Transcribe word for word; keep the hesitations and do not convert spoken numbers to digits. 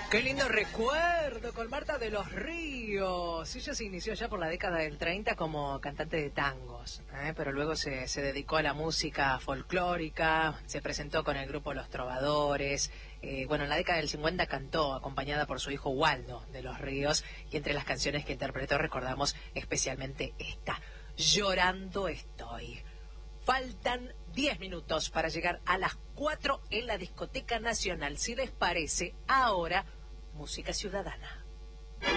Qué lindo recuerdo con Marta de los Ríos. Ella se inició ya por la década del treinta como cantante de tangos, ¿eh? Pero luego se, se dedicó a la música folclórica, se presentó con el grupo Los Trovadores. Eh, bueno, en la década del cincuenta cantó acompañada por su hijo Waldo de los Ríos, y entre las canciones que interpretó recordamos especialmente esta, Llorando estoy. Faltan diez minutos para llegar a las cuatro en la Discoteca Nacional. Si les parece, ahora música ciudadana.